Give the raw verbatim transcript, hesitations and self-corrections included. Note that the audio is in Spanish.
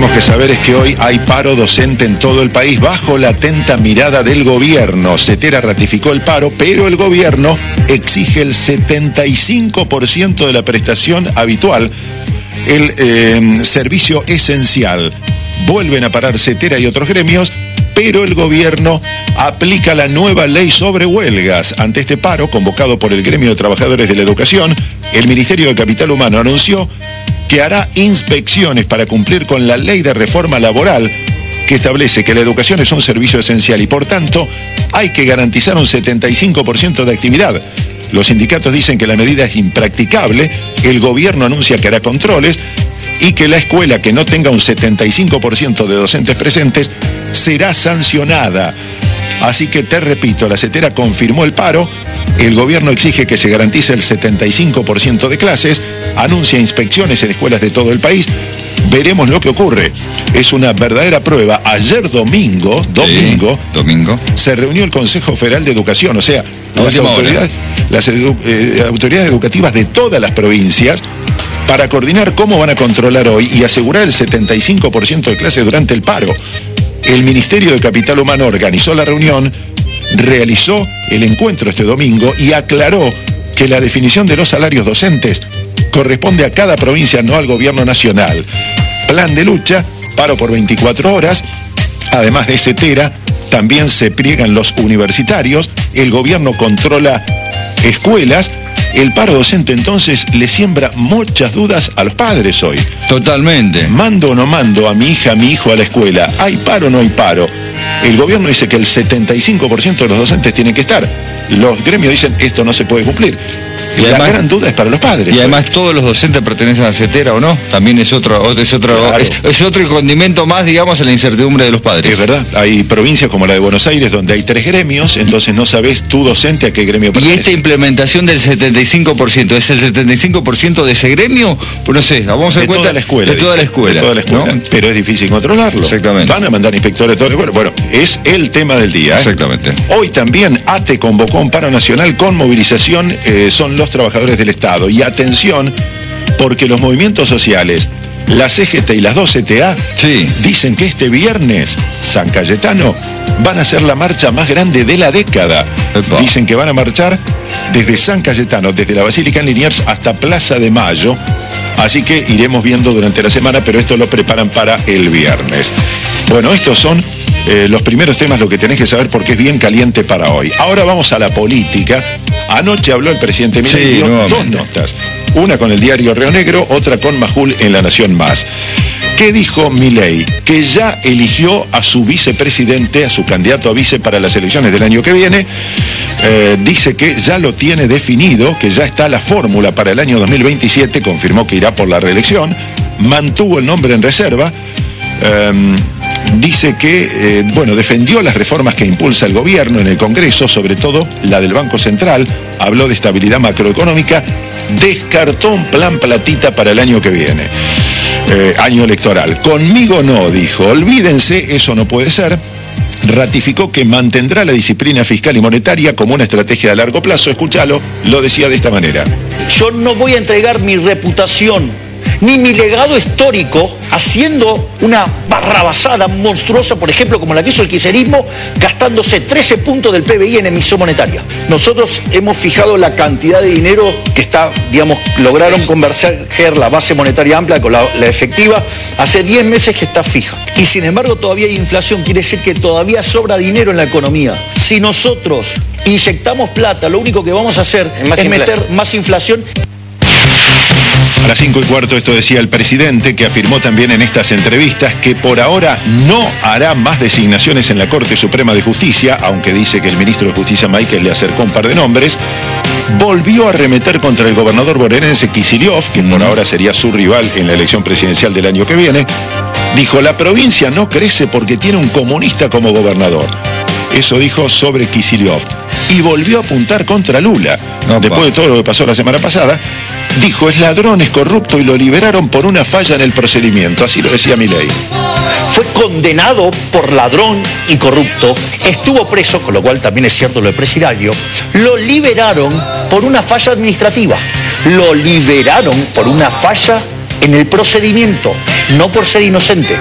tenemos que saber es que hoy hay paro docente en todo el país bajo la atenta mirada del gobierno. CETERA ratificó el paro, pero el gobierno exige el setenta y cinco por ciento de la prestación habitual, el eh, servicio esencial. Vuelven a parar CETERA y otros gremios, pero el gobierno aplica la nueva ley sobre huelgas. Ante este paro, convocado por el Gremio de Trabajadores de la Educación, el Ministerio de Capital Humano anunció que hará inspecciones para cumplir con la ley de reforma laboral que establece que la educación es un servicio esencial y, por tanto, hay que garantizar un setenta y cinco por ciento de actividad. Los sindicatos dicen que la medida es impracticable, el gobierno anuncia que hará controles y que la escuela que no tenga un setenta y cinco por ciento de docentes presentes será sancionada. Así que te repito, la CETERA confirmó el paro, el gobierno exige que se garantice el setenta y cinco por ciento de clases, anuncia inspecciones en escuelas de todo el país. Veremos lo que ocurre. Es una verdadera prueba. Ayer domingo, domingo, sí, domingo. se reunió el Consejo Federal de Educación, o sea, las autoridades, las edu eh, autoridades educativas de todas las provincias, para coordinar cómo van a controlar hoy y asegurar el setenta y cinco por ciento de clases durante el paro. El Ministerio de Capital Humano organizó la reunión, realizó el encuentro este domingo y aclaró que la definición de los salarios docentes corresponde a cada provincia, no al gobierno nacional. Plan de lucha, paro por veinticuatro horas, además de CETERA, también se pliegan los universitarios, el gobierno controla escuelas. El paro docente entonces le siembra muchas dudas a los padres hoy. Totalmente. ¿Mando o no mando a mi hija, a mi hijo a la escuela? ¿Hay paro o no hay paro? El gobierno dice que el setenta y cinco por ciento de los docentes tienen que estar. Los gremios dicen esto no se puede cumplir. Y la además, gran duda es para los padres. Y además hoy. ¿Todos los docentes pertenecen a CETERA o no? También es otro, es otro, claro. es, es otro condimento más, digamos, a la incertidumbre de los padres. Es verdad, hay provincias como la de Buenos Aires donde hay tres gremios, entonces no sabes tu docente a qué gremio pertenece. Y esta implementación del setenta y cinco por ciento, ¿es el setenta y cinco por ciento de ese gremio? Pues no sé, vamos a dar cuenta toda la escuela, de toda la escuela. De toda la escuela, ¿no? Pero es difícil controlarlo. Exactamente. Van a mandar inspectores todo el bueno, bueno, es el tema del día. ¿eh? Exactamente. Hoy también ATE convocó un paro nacional con movilización, eh, son los trabajadores del Estado. Y atención, porque los movimientos sociales, la C G T y las dos C T A, sí, dicen que este viernes, San Cayetano, van a hacer la marcha más grande de la década. Epa. Dicen que van a marchar desde San Cayetano, desde la Basílica en Liniers hasta Plaza de Mayo. Así que iremos viendo durante la semana, pero esto lo preparan para el viernes. Bueno, estos son eh, los primeros temas, lo que tenés que saber porque es bien caliente para hoy. Ahora vamos a la política. Anoche habló el presidente Milei, sí, dio dos notas. Una con el diario Río Negro, otra con Majul en La Nación Más. ¿Qué dijo Milei? Que ya eligió a su vicepresidente, a su candidato a vice para las elecciones del año que viene. Eh, dice que ya lo tiene definido, que ya está la fórmula para el año dos mil veintisiete, confirmó que irá por la reelección, mantuvo el nombre en reserva. Eh, dice que, eh, bueno, defendió las reformas que impulsa el gobierno en el Congreso, sobre todo la del Banco Central, habló de estabilidad macroeconómica, descartó un plan platita para el año que viene, eh, año electoral. Conmigo no, dijo, olvídense, eso no puede ser. Ratificó que mantendrá la disciplina fiscal y monetaria como una estrategia a largo plazo. Escúchalo, lo decía de esta manera. Yo no voy a entregar mi reputación ni mi legado histórico haciendo una barrabasada monstruosa, por ejemplo, como la que hizo el kirchnerismo, gastándose trece puntos del P B I en emisión monetaria. Nosotros hemos fijado la cantidad de dinero que está, digamos, lograron converger la base monetaria amplia con la, la efectiva, hace diez meses que está fija. Y sin embargo todavía hay inflación, quiere decir que todavía sobra dinero en la economía. Si nosotros inyectamos plata, lo único que vamos a hacer es meter más inflación. A las cinco y cuarto esto decía el presidente, que afirmó también en estas entrevistas que por ahora no hará más designaciones en la Corte Suprema de Justicia, aunque dice que el ministro de Justicia Máquez le acercó un par de nombres. Volvió a arremeter contra el gobernador bonaerense Kicillof, que por ahora sería su rival en la elección presidencial del año que viene. Dijo, la provincia no crece porque tiene un comunista como gobernador. Eso dijo sobre Kicillof. Y volvió a apuntar contra Lula. Opa. Después de todo lo que pasó la semana pasada, dijo, es ladrón, es corrupto y lo liberaron por una falla en el procedimiento. Así lo decía Milei. Fue condenado por ladrón y corrupto, estuvo preso, con lo cual también es cierto lo de presidiario, lo liberaron por una falla administrativa, lo liberaron por una falla en el procedimiento, no por ser inocente.